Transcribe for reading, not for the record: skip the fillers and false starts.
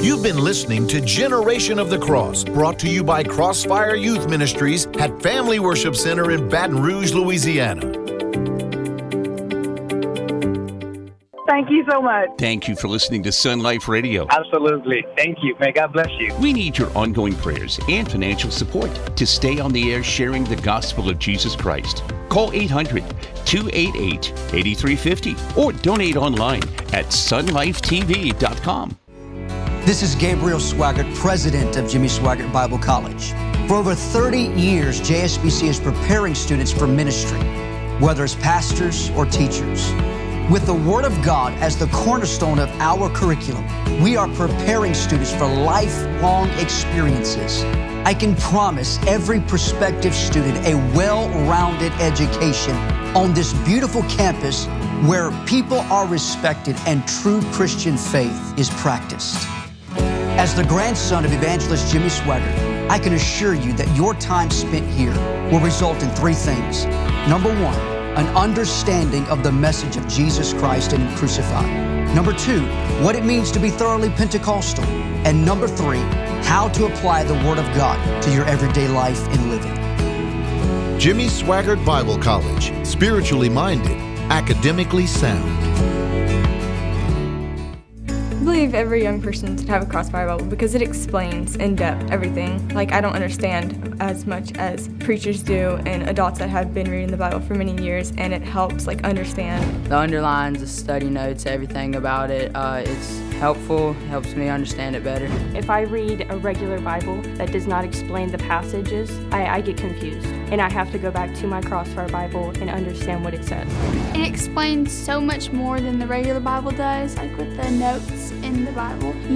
You've been listening to Generation of the Cross, brought to you by Crossfire Youth Ministries at Family Worship Center in Baton Rouge, Louisiana. Thank you so much. Thank you for listening to Sun Life Radio. Absolutely. Thank you. May God bless you. We need your ongoing prayers and financial support to stay on the air sharing the gospel of Jesus Christ. Call 800-288-8350 or donate online at sunlifetv.com. This is Gabriel Swaggart, president of Jimmy Swaggart Bible College. For over 30 years, JSBC is preparing students for ministry, whether as pastors or teachers. With the Word of God as the cornerstone of our curriculum, we are preparing students for lifelong experiences. I can promise every prospective student a well-rounded education on this beautiful campus where people are respected and true Christian faith is practiced. As the grandson of evangelist Jimmy Swaggart, I can assure you that your time spent here will result in three things. Number one, an understanding of the message of Jesus Christ and Him crucified. Number two, what it means to be thoroughly Pentecostal. And number three, how to apply the Word of God to your everyday life and living. Jimmy Swaggart Bible College, spiritually minded, academically sound. I believe every young person should have a Crossfire Bible because it explains in depth everything. Like, I don't understand as much as preachers do and adults that have been reading the Bible for many years, and it helps understand. The underlines, the study notes, everything about it, it's helpful, helps me understand it better. If I read a regular Bible that does not explain the passages, I get confused, and I have to go back to my Crossfire Bible and understand what it says. It explains so much more than the regular Bible does, like with the notes in the Bible.